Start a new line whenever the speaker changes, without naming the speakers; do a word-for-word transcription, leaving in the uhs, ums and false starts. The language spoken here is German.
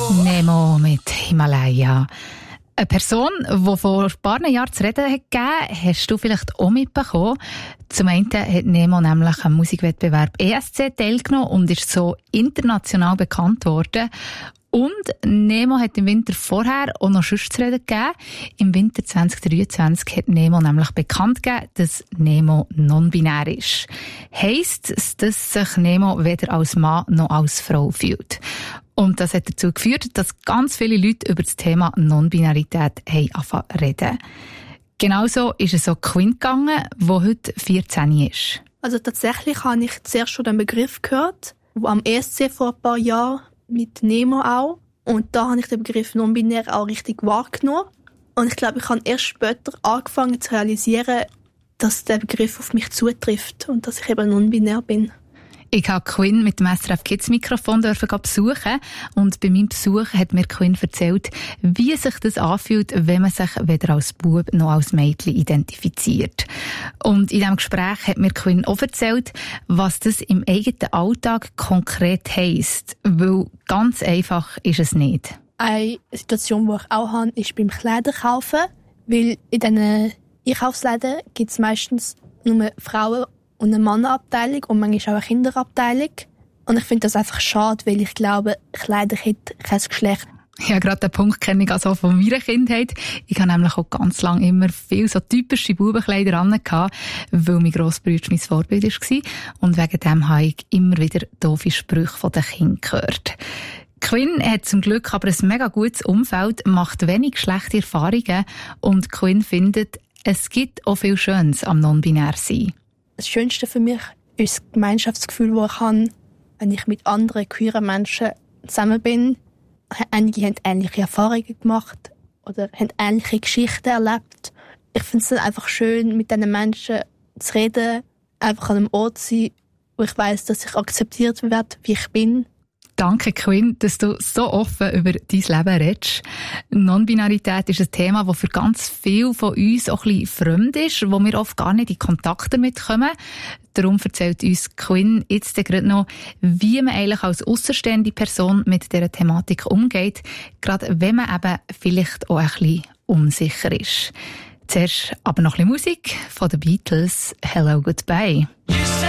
Nemo mit Himalaya. Eine Person, die vor ein paar Jahren zu reden hat gegeben, hast du vielleicht auch mitbekommen. Zum einen hat Nemo nämlich am Musikwettbewerb E S C teilgenommen und ist so international bekannt worden. Und Nemo hat im Winter vorher auch noch sonst zu reden gegeben. Im Winter zwanzig dreiundzwanzig hat Nemo nämlich bekannt gegeben, dass Nemo non-binär ist. Heisst, dass sich Nemo weder als Mann noch als Frau fühlt. Und das hat dazu geführt, dass ganz viele Leute über das Thema Non-Binarität angefangen zu reden. Genauso ist es auch Quinn gegangen, die heute vierzehn ist.
Also tatsächlich habe ich zuerst schon den Begriff gehört, wo am E S C vor ein paar Jahren mit Nemo auch. Und da habe ich den Begriff non-binär auch richtig wahrgenommen. Und ich glaube, ich habe erst später angefangen zu realisieren, dass der Begriff auf mich zutrifft und dass ich eben non-binär bin.
Ich habe Quinn mit dem S R F Kids Mikrofon besuchen und bei meinem Besuch hat mir Quinn erzählt, wie sich das anfühlt, wenn man sich weder als Bub noch als Mädchen identifiziert. Und in diesem Gespräch hat mir Quinn auch erzählt, was das im eigenen Alltag konkret heisst, weil ganz einfach ist es nicht.
Eine Situation, die ich auch habe, ist beim Kleider kaufen, weil in diesen Einkaufsläden gibt es meistens nur Frauen und eine Männerabteilung und manchmal auch eine Kinderabteilung. Und ich finde das einfach schade, weil ich glaube, Kleider hat kein Geschlecht.
Ja, gerade den Punkt kenne ich also von meiner Kindheit. Ich habe nämlich auch ganz lange immer viel so typische Bubenkleider an, weil mein Grossbruder mein Vorbild war. Und wegen dem habe ich immer wieder doofe Sprüche von den Kindern gehört. Quinn hat zum Glück aber ein mega gutes Umfeld, macht wenig schlechte Erfahrungen und Quinn findet, es gibt auch viel Schönes am Non-Binär-Sein.
Das Schönste für mich ist das Gemeinschaftsgefühl, das ich habe, wenn ich mit anderen queeren Menschen zusammen bin. Einige haben ähnliche Erfahrungen gemacht oder haben ähnliche Geschichten erlebt. Ich finde es dann einfach schön, mit diesen Menschen zu reden, einfach an einem Ort zu sein, wo ich weiss, dass ich akzeptiert werde, wie ich bin.
Danke, Quinn, dass du so offen über dein Leben redest. Non-Binarität ist ein Thema, das für ganz viele von uns auch ein bisschen fremd ist, wo wir oft gar nicht in Kontakt damit kommen. Darum erzählt uns Quinn jetzt gerade noch, wie man eigentlich als aussenstehende Person mit dieser Thematik umgeht, gerade wenn man eben vielleicht auch ein bisschen unsicher ist. Zuerst aber noch ein bisschen Musik von den Beatles. Hello, Goodbye.